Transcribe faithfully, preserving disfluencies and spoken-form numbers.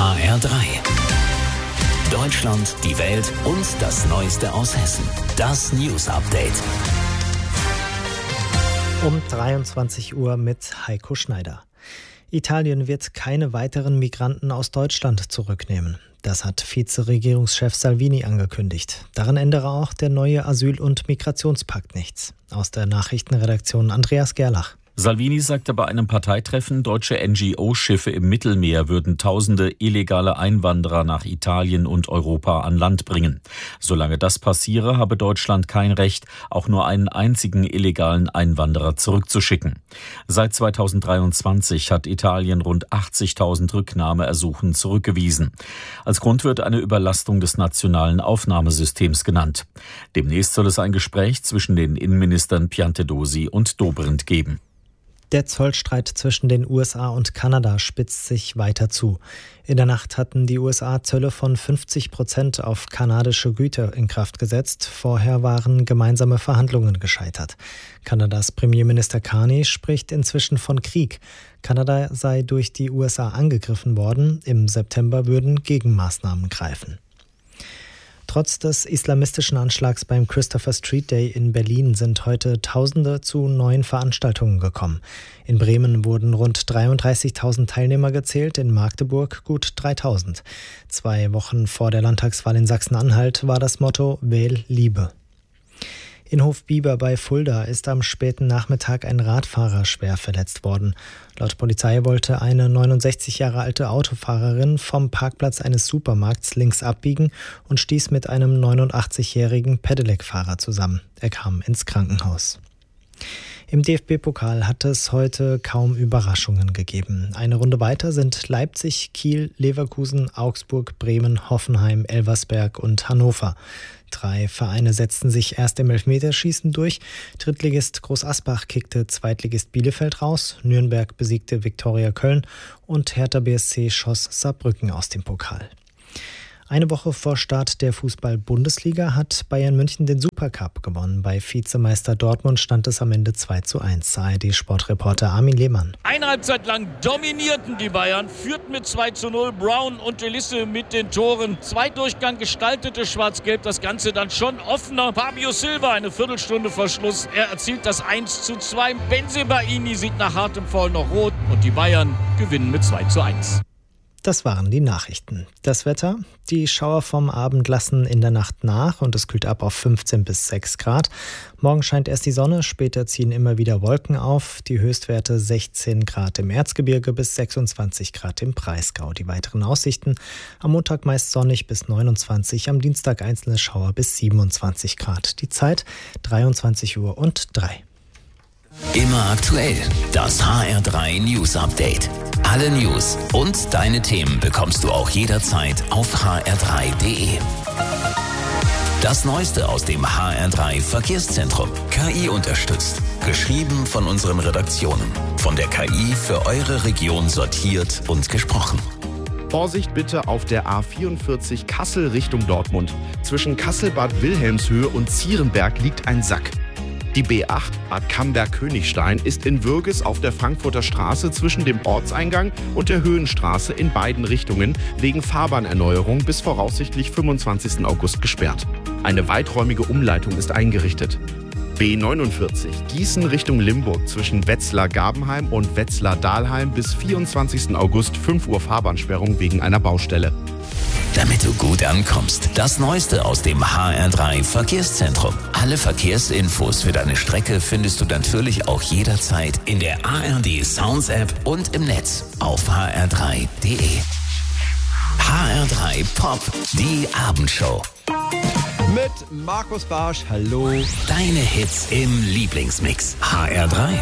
H R drei. Deutschland, die Welt und das Neueste aus Hessen. Das News Update. Um dreiundzwanzig Uhr mit Heiko Schneider. Italien wird keine weiteren Migranten aus Deutschland zurücknehmen. Das hat Vize-Regierungschef Salvini angekündigt. Daran ändere auch der neue Asyl- und Migrationspakt nichts. Aus der Nachrichtenredaktion Andreas Gerlach. Salvini sagte bei einem Parteitreffen, deutsche N G O-Schiffe im Mittelmeer würden tausende illegale Einwanderer nach Italien und Europa an Land bringen. Solange das passiere, habe Deutschland kein Recht, auch nur einen einzigen illegalen Einwanderer zurückzuschicken. Seit zweitausenddreiundzwanzig hat Italien rund achtzigtausend Rücknahmeersuchen zurückgewiesen. Als Grund wird eine Überlastung des nationalen Aufnahmesystems genannt. Demnächst soll es ein Gespräch zwischen den Innenministern Piantedosi und Dobrindt geben. Der Zollstreit zwischen den U S A und Kanada spitzt sich weiter zu. In der Nacht hatten die U S A Zölle von fünfzig Prozent auf kanadische Güter in Kraft gesetzt. Vorher waren gemeinsame Verhandlungen gescheitert. Kanadas Premierminister Carney spricht inzwischen von Krieg. Kanada sei durch die U S A angegriffen worden. Im September würden Gegenmaßnahmen greifen. Trotz des islamistischen Anschlags beim Christopher Street Day in Berlin sind heute Tausende zu neuen Veranstaltungen gekommen. In Bremen wurden rund dreiunddreißigtausend Teilnehmer gezählt, in Magdeburg gut dreitausend. Zwei Wochen vor der Landtagswahl in Sachsen-Anhalt war das Motto Wähl Liebe. In Hofbieber bei Fulda ist am späten Nachmittag ein Radfahrer schwer verletzt worden. Laut Polizei wollte eine neunundsechzig Jahre alte Autofahrerin vom Parkplatz eines Supermarkts links abbiegen und stieß mit einem neunundachtzigjährigen Pedelec-Fahrer zusammen. Er kam ins Krankenhaus. Im D F B-Pokal hat es heute kaum Überraschungen gegeben. Eine Runde weiter sind Leipzig, Kiel, Leverkusen, Augsburg, Bremen, Hoffenheim, Elversberg und Hannover. Drei Vereine setzten sich erst im Elfmeterschießen durch. Drittligist Groß Asbach kickte Zweitligist Bielefeld raus. Nürnberg besiegte Viktoria Köln und Hertha B S C schoss Saarbrücken aus dem Pokal. Eine Woche vor Start der Fußball-Bundesliga hat Bayern München den Supercup gewonnen. Bei Vizemeister Dortmund stand es am Ende zwei zu eins. A R D-Sportreporter Armin Lehmann. Eine Halbzeit lang dominierten die Bayern, führten mit zwei zu null. Brown und Elisse mit den Toren. Zweitdurchgang gestaltete Schwarz-Gelb das Ganze dann schon offener. Fabio Silva eine Viertelstunde vor Schluss. Er erzielt das eins zu zwei. Bensebaini sieht nach hartem Foul noch rot und die Bayern gewinnen mit zwei zu eins. Das waren die Nachrichten. Das Wetter: Die Schauer vom Abend lassen in der Nacht nach und es kühlt ab auf fünfzehn bis sechs Grad. Morgen scheint erst die Sonne, später ziehen immer wieder Wolken auf. Die Höchstwerte sechzehn Grad im Erzgebirge bis sechsundzwanzig Grad im Breisgau. Die weiteren Aussichten: am Montag meist sonnig bis neunundzwanzig, am Dienstag einzelne Schauer bis siebenundzwanzig Grad. Die Zeit dreiundzwanzig Uhr und drei. Immer aktuell. Das H R drei News Update. Alle News und deine Themen bekommst du auch jederzeit auf h r drei punkt d e. Das Neueste aus dem H R drei Verkehrszentrum. K I unterstützt. Geschrieben von unseren Redaktionen. Von der K I für eure Region sortiert und gesprochen. Vorsicht bitte auf der A vierundvierzig Kassel Richtung Dortmund. Zwischen Kassel-Bad Wilhelmshöhe und Zierenberg liegt ein Sack. Die B acht Bad Camberg-Königstein ist in Würges auf der Frankfurter Straße zwischen dem Ortseingang und der Höhenstraße in beiden Richtungen wegen Fahrbahnerneuerung bis voraussichtlich fünfundzwanzigsten August gesperrt. Eine weiträumige Umleitung ist eingerichtet. B neunundvierzig Gießen Richtung Limburg zwischen Wetzlar-Gabenheim und Wetzlar-Dahlheim bis vierundzwanzigsten August fünf Uhr Fahrbahnsperrung wegen einer Baustelle. Damit du gut ankommst, das Neueste aus dem H R drei Verkehrszentrum. Alle Verkehrsinfos für deine Strecke findest du natürlich auch jederzeit in der A R D Sounds App und im Netz auf h r drei punkt d e. H R drei Pop, die Abendshow. Mit Markus Barsch, hallo. Deine Hits im Lieblingsmix. H R drei.